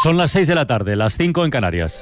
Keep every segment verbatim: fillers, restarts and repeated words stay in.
Son las seis de la tarde, las cinco en Canarias.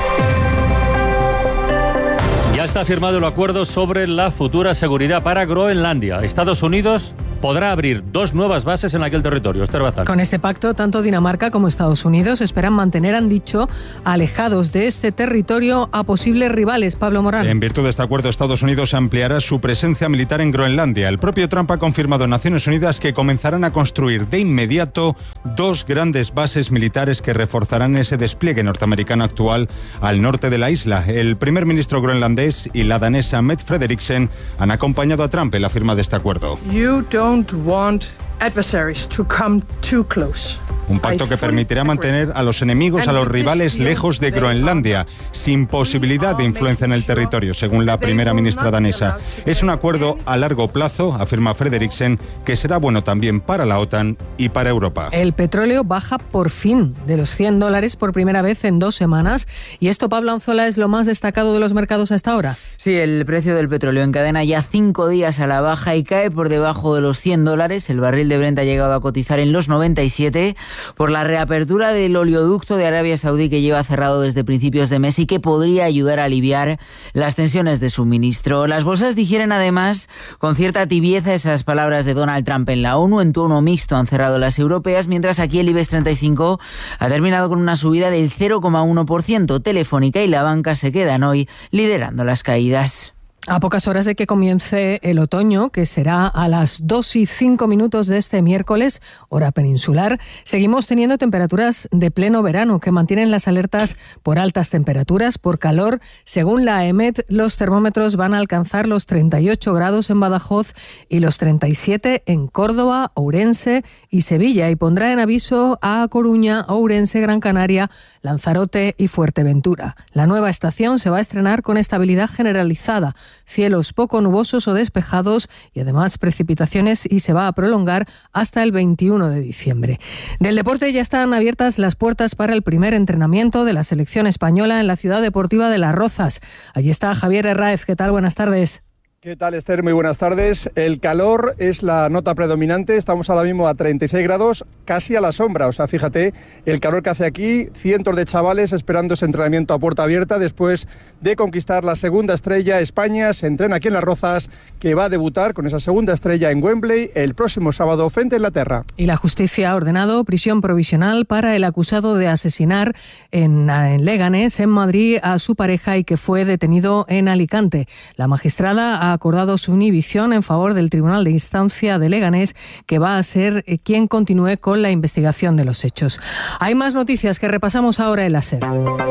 Ya está firmado el acuerdo sobre la futura seguridad para Groenlandia. Estados Unidos podrá abrir dos nuevas bases en aquel territorio. Esther Bazán. Con este pacto, tanto Dinamarca como Estados Unidos esperan mantener, han dicho, alejados de este territorio a posibles rivales. Pablo Morán. En virtud de este acuerdo, Estados Unidos ampliará su presencia militar en Groenlandia. El propio Trump ha confirmado en Naciones Unidas que comenzarán a construir de inmediato dos grandes bases militares que reforzarán ese despliegue norteamericano actual al norte de la isla. El primer ministro groenlandés y la danesa Mette Frederiksen han acompañado a Trump en la firma de este acuerdo. You don't want adversaries to come too close. Un pacto que permitirá mantener a los enemigos, a los rivales, lejos de Groenlandia, sin posibilidad de influencia en el territorio, según la primera ministra danesa. Es un acuerdo a largo plazo, afirma Frederiksen, que será bueno también para la OTAN y para Europa. El petróleo baja por fin de los cien dólares por primera vez en dos semanas. Y esto, Pablo Anzola, es lo más destacado de los mercados hasta ahora. Sí, el precio del petróleo encadena ya cinco días a la baja y cae por debajo de los cien dólares. El barril de Brent ha llegado a cotizar en los noventa y siete por la reapertura del oleoducto de Arabia Saudí, que lleva cerrado desde principios de mes y que podría ayudar a aliviar las tensiones de suministro. Las bolsas digieren además con cierta tibieza esas palabras de Donald Trump en la ONU. En tono mixto han cerrado las europeas, mientras aquí el IBEX treinta y cinco ha terminado con una subida del cero coma uno por ciento. Telefónica y la banca se quedan hoy liderando las caídas. A pocas horas de que comience el otoño, que será a las dos y cinco minutos de este miércoles, hora peninsular, seguimos teniendo temperaturas de pleno verano que mantienen las alertas por altas temperaturas, por calor. Según la EMET, los termómetros van a alcanzar los treinta y ocho grados en Badajoz y los treinta y siete en Córdoba, Ourense y Sevilla, y pondrá en aviso a Coruña, Ourense, Gran Canaria, Lanzarote y Fuerteventura. La nueva estación se va a estrenar con estabilidad generalizada, cielos poco nubosos o despejados y además precipitaciones, y se va a prolongar hasta el veintiuno de diciembre. Del deporte ya están abiertas las puertas para el primer entrenamiento de la selección española en la Ciudad Deportiva de Las Rozas. Allí está Javier Herráez. ¿Qué tal? Buenas tardes. ¿Qué tal, Esther? Muy buenas tardes. El calor es la nota predominante. Estamos ahora mismo a treinta y seis grados, casi a la sombra. O sea, fíjate el calor que hace aquí. Cientos de chavales esperando ese entrenamiento a puerta abierta después de conquistar la segunda estrella. España se entrena aquí en Las Rozas, que va a debutar con esa segunda estrella en Wembley el próximo sábado frente a Inglaterra. Y la justicia ha ordenado prisión provisional para el acusado de asesinar en, en Leganés, en Madrid, a su pareja y que fue detenido en Alicante. La magistrada ha ha acordado su inhibición en favor del Tribunal de Instancia de Leganés, que va a ser quien continúe con la investigación de los hechos. Hay más noticias que repasamos ahora en la SER.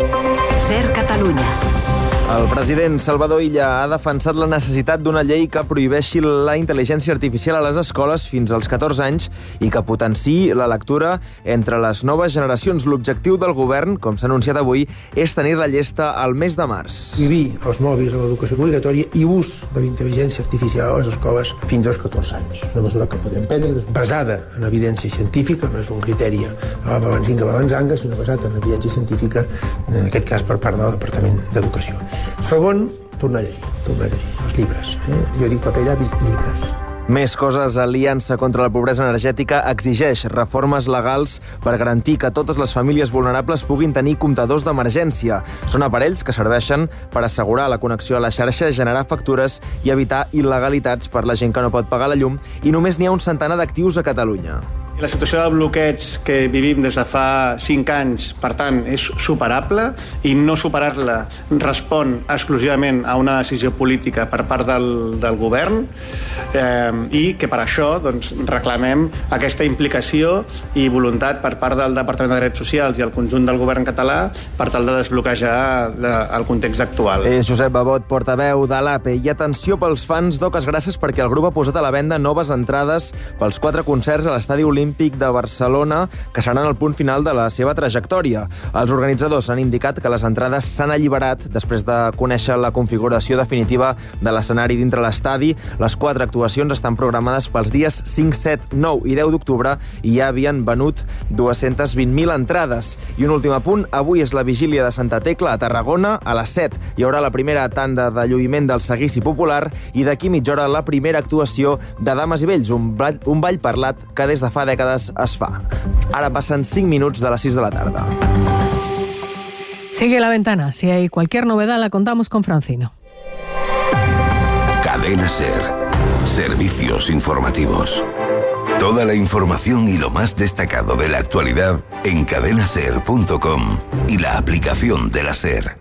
SER Catalunya. El president Salvador Illa ha defensat la necessitat d'una llei que prohibeixi la intel·ligència artificial a les escoles fins als catorze anys i que potenciï la lectura entre les noves generacions. L'objectiu del govern, com s'ha anunciat avui, és tenir-la llesta al mes de març. Prohibir els mòbils a l'educació obligatòria i ús de la intel·ligència artificial a les escoles fins als catorze anys. Una mesura que podem prendre basada en evidència científica, no és un criteri a la balanzinga-balanzanga, sinó basat en evidència científica, en aquest cas per part del Departament d'Educació. Segon, tornar a llegir, tornar a llegir els llibres. Eh? Jo dic paper, llavis i llibres. Més coses. Aliança contra la Pobresa Energètica exigeix reformes legals per garantir que totes les famílies vulnerables puguin tenir comptadors d'emergència. Són aparells que serveixen per assegurar la connexió a la xarxa, generar factures i evitar il·legalitats per la gent que no pot pagar la llum, i només n'hi ha un centenar d'actius a Catalunya. La situació de bloqueig que vivim des de fa cinc anys, per tant, és superable, i no superar-la respon exclusivament a una decisió política per part del, del govern, eh, i que per això doncs, reclamem aquesta implicació i voluntat per part del Departament de Drets Socials i el conjunt del govern català per tal de desbloquejar la, el context actual. És Josep Babot, portaveu de l'A P E. I atenció pels fans d'Oques Grasses, perquè el grup ha posat a la venda noves entrades pels quatre concerts a l'Estadi Olímpic de Barcelona, que seran el punt final de la seva trajectòria. Els organitzadors han indicat que les entrades s'han alliberat després de conèixer la configuració definitiva de l'escenari dintre l'estadi. Les quatre actuacions estan programades pels dies cinc, set, nou i deu d'octubre i ja havien venut dues-centes vint mil entrades. I un últim apunt, avui és la vigília de Santa Tecla a Tarragona. A les set hi haurà la primera tanda de lluïment del seguici popular i d'aquí mitja hora la primera actuació de Dames i Vells, un ball, un ball parlat que des de fa dècades dècades es fa. Ara passen cinc minuts de les sis de la tarda. Sigue La Ventana. Si hay cualquier novedad la contamos con Francino. Cadena SER. Servicios informativos. Toda la información y lo más destacado de la actualidad en cadena ser punto com y la aplicación de la SER.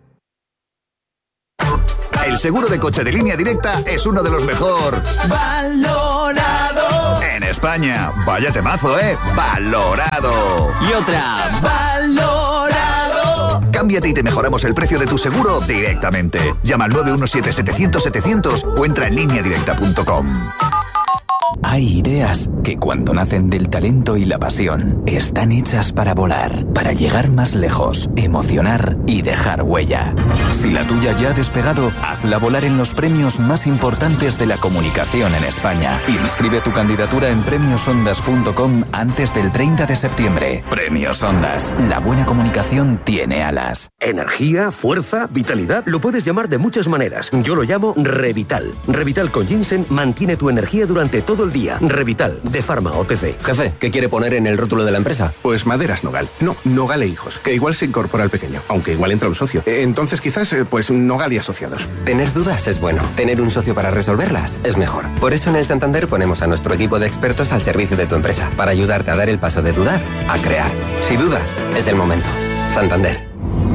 El seguro de coche de Línea Directa es uno de los mejor valorado en España. Vaya temazo, ¿eh? Valorado. Y otra. Valorado. Cámbiate y te mejoramos el precio de tu seguro directamente. Llama al nueve uno siete setecientos setecientos o entra en línea directa punto com. Hay ideas que cuando nacen del talento y la pasión están hechas para volar, para llegar más lejos, emocionar y dejar huella. Si la tuya ya ha despegado, hazla volar en los premios más importantes de la comunicación en España. Inscribe tu candidatura en premios ondas punto com antes del treinta de septiembre. Premios Ondas. La buena comunicación tiene alas. Energía, fuerza, vitalidad, lo puedes llamar de muchas maneras. Yo lo llamo Revital. Revital con ginseng mantiene tu energía durante todo el día. Revital, de Pharma O T C. Jefe, ¿qué quiere poner en el rótulo de la empresa? Pues Maderas Nogal. No, Nogal e Hijos, que igual se incorpora el pequeño, aunque igual entra un socio. Entonces quizás, pues Nogal y Asociados. Tener dudas es bueno. Tener un socio para resolverlas es mejor. Por eso en el Santander ponemos a nuestro equipo de expertos al servicio de tu empresa, para ayudarte a dar el paso de dudar a crear. Si dudas, es el momento. Santander.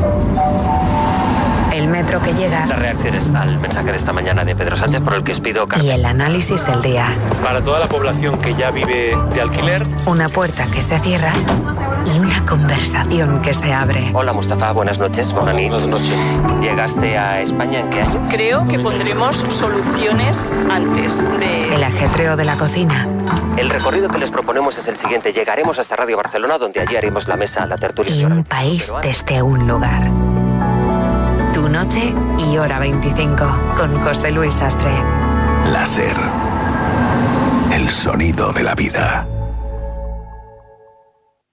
El metro que llega. Las reacciones al mensaje de esta mañana de Pedro Sánchez, por el que os pido carta. Y el análisis del día. Para toda la población que ya vive de alquiler. Una puerta que se cierra y una conversación que se abre. Hola Mustafa, buenas noches. Hola, buenas noches. ¿Llegaste a España en qué año? Creo que pondremos soluciones antes de... El ajetreo de la cocina. El recorrido que les proponemos es el siguiente. Llegaremos hasta Radio Barcelona, donde allí haremos la mesa, la tertulia. Y un país desde un lugar. Tu noche y hora veinticinco, con José Luis Sastre. La SER. El sonido de la vida.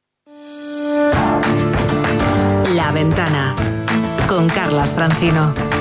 La Ventana, con Carlas Francino.